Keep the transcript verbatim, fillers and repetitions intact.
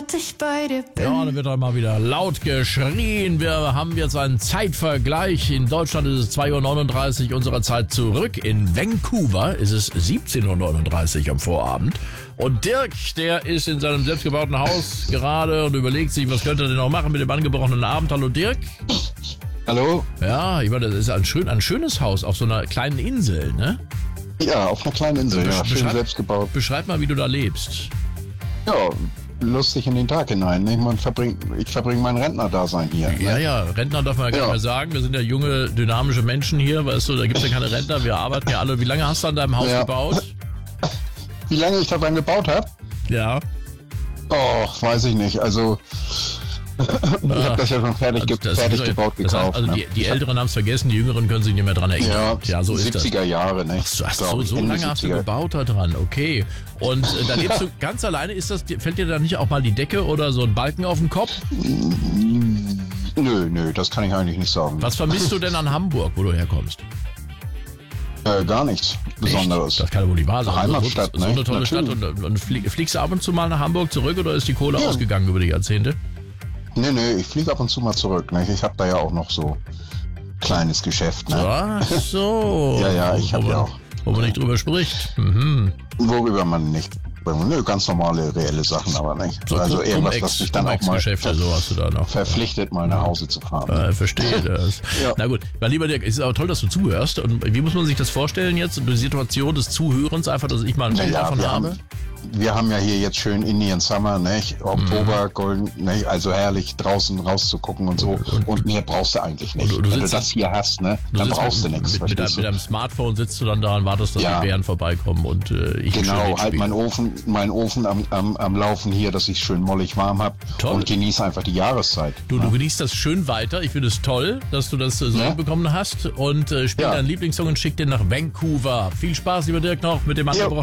sobald ich bei dir bin. Ja, da wird dann mal wieder laut geschrien. Wir haben jetzt einen Zeitvergleich. In Deutschland ist es zwei Uhr neununddreißig unserer Zeit zurück. In Vancouver ist es siebzehn Uhr neununddreißig am Vorabend. Und Dirk, der ist in seinem selbstgebauten Haus gerade und überlegt sich, was könnte er denn noch machen mit dem angebrochenen Abend. Hallo Dirk. Hallo? Ja, ich meine, das ist ein, schön, ein schönes Haus auf so einer kleinen Insel, ne? Ja, auf einer kleinen Insel, ja, schön Beschreib- selbst gebaut. Beschreib mal, wie du da lebst. Ja, lustig in den Tag hinein. Ne? Man verbringt, ich verbringe mein Rentnerdasein hier. Ja, Ne? ja, Rentner darf man ja gar Ja. nicht mehr sagen. Wir sind ja junge, dynamische Menschen hier, weißt du, da gibt's ja keine Rentner, wir arbeiten ja alle. Wie lange hast du an deinem Haus Ja. gebaut? Wie lange ich daran gebaut habe? Ja. Oh, weiß ich nicht. Also, ich habe das ja schon fertig, ge Das- das- fertig das- gebaut das heißt, gekauft. Also ne? die, die Älteren haben es vergessen, die Jüngeren können sich nicht mehr dran erinnern. Ja, Ja, so ist das. siebziger Jahre, ne? Ach so, ach so, Glaub ich, so Ende lange hast du siebziger. gebaut da dran, okay. Und äh, da lebst du ganz alleine, ist das, fällt dir da nicht auch mal die Decke oder so ein Balken auf den Kopf? Nö, nö, das kann ich eigentlich nicht sagen. Was vermisst du denn an Hamburg, wo du herkommst? Äh, gar nichts Besonderes. Echt? Das kann ja wohl nicht wahr sein. Heimatstadt, so, so ne? eine tolle Natürlich. Stadt. Und, und flie- fliegst du ab und zu mal nach Hamburg zurück oder ist die Kohle Ja. ausgegangen über die Jahrzehnte? Nee, nee, ich fliege ab und zu mal zurück. Ne? Ich habe da ja auch noch so kleines Geschäft. Ne? Ach so. Ja, ja, ich hab Wo man- ja auch. Wo man nicht drüber spricht. Mhm. Worüber man nicht. Nö, ganz normale, reelle Sachen, aber nicht. So also Cum- irgendwas, Cum-Ex- was mich dann auch mal Cum-Ex-Geschäfte, so hast du da noch. verpflichtet, mal nach Hause zu fahren. Äh, verstehe das. Ja. Na gut, mein lieber Dirk, es ist aber toll, dass du zuhörst. Und wie muss man sich das vorstellen jetzt? Die Situation des Zuhörens, einfach, dass ich mal ein Bild Naja, davon wir habe? haben, wir haben ja hier jetzt schön Indian Summer, nicht? Oktober, Mhm. Golden, nicht? Also herrlich draußen rauszugucken und so. Und mehr brauchst du eigentlich nicht. Und du Wenn du sitzt- das hier hast, ne, Du dann sitzt brauchst mit, du nichts. Mit, mit, deinem, verstehst mit du? deinem Smartphone sitzt du dann da und wartest, dass Ja. die Bären vorbeikommen und äh, ich schön Genau, halt mitspiele. mein Ofen, mein Ofen am, am, am Laufen hier, dass ich schön mollig warm hab Toll. und genieße einfach die Jahreszeit. Du, du genießt das schön weiter. Ich finde es toll, dass du das äh, so Ja. bekommen hast. Und äh, spiel Ja. deinen Lieblingssong und schick den nach Vancouver. Viel Spaß, lieber Dirk, noch mit dem Ja. angebrochenen